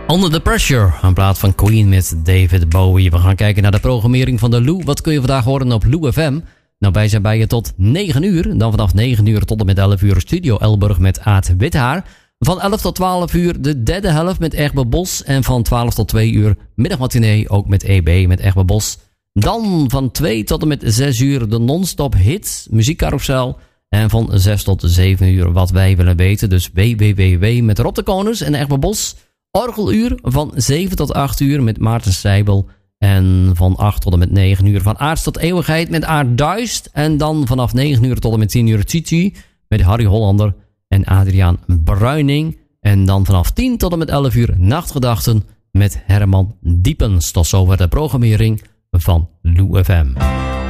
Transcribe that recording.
Under the Pressure, een plaat van Queen met David Bowie. We gaan kijken naar de programmering van de Lou. Wat kun je vandaag horen op Lou FM? Nou, wij zijn bij je tot 9 uur. Dan vanaf 9 uur tot en met 11 uur Studio Elburg met Aad Withaar. Van 11 tot 12 uur de derde helft met Egbert Bos. En van 12 tot 2 uur middagmatinee ook met EB met Egbert Bos. Dan van 2 tot en met 6 uur de non-stop hits, muziekcarousel. En van 6 tot 7 uur wat wij willen weten. Dus www met Rob de Koners en Egbert Bos. Orgeluur van 7 tot 8 uur met Maarten Seibel. En van 8 tot en met 9 uur van Aards tot Eeuwigheid met Aard Duist. En dan vanaf 9 uur tot en met 10 uur Titi met Harry Hollander en Adriaan Bruining. En dan vanaf 10 tot en met 11 uur Nachtgedachten met Herman Diepens. Tot zover de programmering van Lou FM.